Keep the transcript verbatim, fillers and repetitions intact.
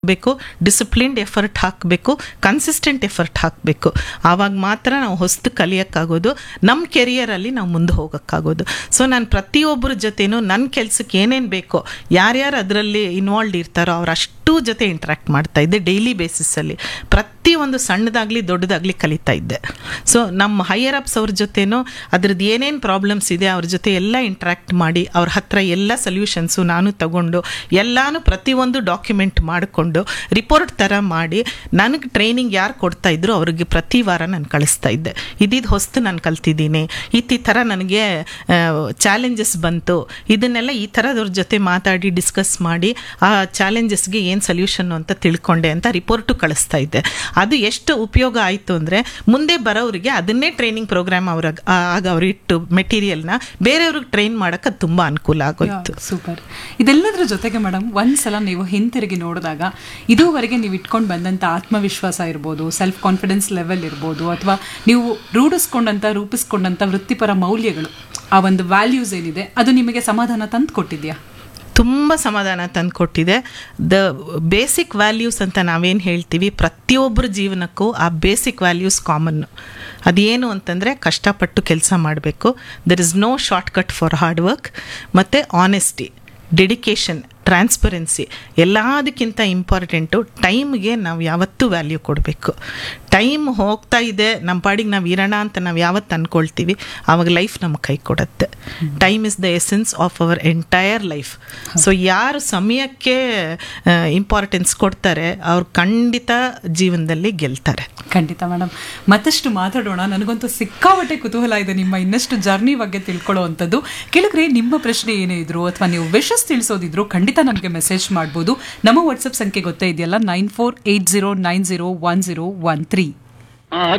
ಹಾಕಬೇಕು, disciplined effort ಹಾಕಬೇಕು, consistent effort ಹಾಕಬೇಕು. ಆವಾಗ ಮಾತ್ರ ನಾವು ಹೊಸ್ತು ಕಲಿಯೋಕ್ಕಾಗೋದು, ನಮ್ಮ ಕೆರಿಯರಲ್ಲಿ ನಾವು ಮುಂದೆ ಹೋಗೋಕ್ಕಾಗೋದು. ಸೊ ನಾನು ಪ್ರತಿಯೊಬ್ಬರ ಜೊತೆನೂ ನನ್ನ ಕೆಲಸಕ್ಕೆ ಏನೇನು ಬೇಕೋ, ಯಾರ್ಯಾರು ಅದರಲ್ಲಿ ಇನ್ವಾಲ್ವ್ ಇರ್ತಾರೋ ಅವ್ರು ಅಷ್ಟು ಜೊತೆ ಇಂಟ್ರ್ಯಾಕ್ಟ್ ಮಾಡ್ತಾ ಇದ್ದೆ. ಡೈಲಿ ಬೇಸಿಸಲ್ಲಿ ಪ್ರತಿಯೊಂದು ಸಣ್ಣದಾಗಲಿ ದೊಡ್ಡದಾಗಲಿ ಕಲಿತಾ ಇದ್ದೆ. ಸೊ ನಮ್ಮ ಹೈಯರ್ ಅಪ್ಸ್ ಅವ್ರ ಜೊತೆನೂ ಅದ್ರದ್ದು ಏನೇನು ಪ್ರಾಬ್ಲಮ್ಸ್ ಇದೆ ಅವ್ರ ಜೊತೆ ಎಲ್ಲ ಇಂಟ್ರ್ಯಾಕ್ಟ್ ಮಾಡಿ ಅವ್ರ ಹತ್ರ ಎಲ್ಲ ಸೊಲ್ಯೂಷನ್ಸು ನಾನು ತಗೊಂಡು ಎಲ್ಲಾನು ಪ್ರತಿಯೊಂದು ಡಾಕ್ಯುಮೆಂಟ್ ಮಾಡಿಕೊಂಡು ರಿಪೋರ್ಟ್ ಥರ ಮಾಡಿ ನನಗೆ ಟ್ರೈನಿಂಗ್ ಯಾರು ಕೊಡ್ತಾ ಇದ್ರು ಅವ್ರಿಗೆ ಪ್ರತಿ ವಾರ ನಾನು ಕಳಿಸ್ತಾ ಇದ್ದೆ. ಇದಿದ್ದು ಹೊಸ್ತು ನಾನು ಕಲ್ತಿದ್ದೀನಿ, ಈ ಥರ ನನಗೆ ಚಾಲೆಂಜಸ್ ಬಂತು, ಇದನ್ನೆಲ್ಲ ಈ ಥರದವ್ರ ಜೊತೆ ಮಾತಾಡಿ ಡಿಸ್ಕಸ್ ಮಾಡಿ ಆ ಚಾಲೆಂಜಸ್ಗೆ ಏನು ಸೊಲ್ಯೂಷನ್ ಅಂತ ತಿಳ್ಕೊಂಡೆ ಅಂತ ರಿಪೋರ್ಟು ಕಳಿಸ್ತಾ ಇದ್ದೆ. ಅದು ಎಷ್ಟು ಉಪಯೋಗ ಆಯಿತು ಅಂದರೆ ಮುಂದೆ ಬರೋರಿಗೆ ಅದನ್ನೇ ಟ್ರೈನಿಂಗ್ ಪ್ರೋಗ್ರಾಮ್ ಅವ್ರಿಗೆ ಆಗ ಅವ್ರು ಇಟ್ಟು ಮೆಟೀರಿಯಲ್ನ ಬೇರೆಯವ್ರಿಗೆ ಟ್ರೈನ್ ಮಾಡೋಕ್ಕೆ ತುಂಬ ಅನುಕೂಲ ಆಗೋಯ್ತು. ಸೂಪರ್. ಇದೆಲ್ಲದರ ಜೊತೆಗೆ ಮೇಡಮ್ ಒಂದ್ಸಲ ನೀವು ಹಿಂತಿರುಗಿ ನೋಡಿದಾಗ ಇದುವರೆಗೆ ನೀವು ಇಟ್ಕೊಂಡು ಬಂದಂಥ ಆತ್ಮವಿಶ್ವಾಸ ಇರ್ಬೋದು, ಸೆಲ್ಫ್ ಕಾನ್ಫಿಡೆನ್ಸ್ ಲೆವೆಲ್ ಇರ್ಬೋದು, ಅಥವಾ ನೀವು ರೂಢಿಸ್ಕೊಂಡಂಥ ರೂಪಿಸ್ಕೊಂಡಂಥ ವೃತ್ತಿಪರ ಮೌಲ್ಯಗಳು, ಆ ಒಂದು ವ್ಯಾಲ್ಯೂಸ್ ಏನಿದೆ ಅದು ನಿಮಗೆ ಸಮಾಧಾನ ತಂದು ಕೊಟ್ಟಿದೆಯಾ? ತುಂಬ ಸಮಾಧಾನ ತಂದು ಕೊಟ್ಟಿದೆ. ದ ಬೇಸಿಕ್ ವ್ಯಾಲ್ಯೂಸ್ ಅಂತ ನಾವೇನು ಹೇಳ್ತೀವಿ, ಪ್ರತಿಯೊಬ್ಬರ ಜೀವನಕ್ಕೂ ಆ ಬೇಸಿಕ್ ವ್ಯಾಲ್ಯೂಸ್ ಕಾಮನ್ನು. ಅದೇನು ಅಂತಂದರೆ ಕಷ್ಟಪಟ್ಟು ಕೆಲಸ ಮಾಡಬೇಕು, there is no shortcut for hard work, ಮತ್ತು ಆನೆಸ್ಟಿ, ಡೆಡಿಕೇಶನ್, ಟ್ರಾನ್ಸ್ಪರೆನ್ಸಿ. ಎಲ್ಲದಕ್ಕಿಂತ ಇಂಪಾರ್ಟೆಂಟು ಟೈಮ್ಗೆ ನಾವು ಯಾವತ್ತೂ ವ್ಯಾಲ್ಯೂ ಕೊಡಬೇಕು. ಟೈಮ್ ಹೋಗ್ತಾ ಇದೆ, ನಮ್ಮ ಪಾಡಿಗೆ ನಾವು ಇರೋಣ ಅಂತ ನಾವು ಯಾವತ್ತು ಅಂದ್ಕೊಳ್ತೀವಿ ಆವಾಗ ಲೈಫ್ ನಮ್ಗೆ ಕೈ ಕೊಡುತ್ತೆ. Time is the essence of our entire life. So ಯಾರು ಸಮಯಕ್ಕೆ ಇಂಪಾರ್ಟೆನ್ಸ್ ಕೊಡ್ತಾರೆ ಅವ್ರು ಖಂಡಿತ ಜೀವನದಲ್ಲಿ ಗೆಲ್ತಾರೆ. ಖಂಡಿತ ಮೇಡಮ್. ಮತ್ತಷ್ಟು ಮಾತಾಡೋಣ. ನನಗಂತೂ ಸಿಕ್ಕಾಪಟ್ಟೆ ಕುತೂಹಲ ಇದೆ ನಿಮ್ಮ ಇನ್ನಷ್ಟು ಜರ್ನಿ ಬಗ್ಗೆ ತಿಳ್ಕೊಳ್ಳೋ ಅಂಥದ್ದು. ಕೆಳಗಡೆ ನಿಮ್ಮ ಪ್ರಶ್ನೆ ಏನೇ ಇದ್ರು ಅಥವಾ ನೀವು ವಿಶಸ್ ತಿಳಿಸೋದಿದ್ರು ಖಂಡಿತ ನಮಗೆ ಮೆಸೇಜ್ ಮಾಡ್ಬೋದು. ನಮ್ಮ ವಾಟ್ಸಪ್ ಸಂಖ್ಯೆ ಗೊತ್ತೇ ಇದೆಯಲ್ಲ, nine four eight zero nine zero one zero one three.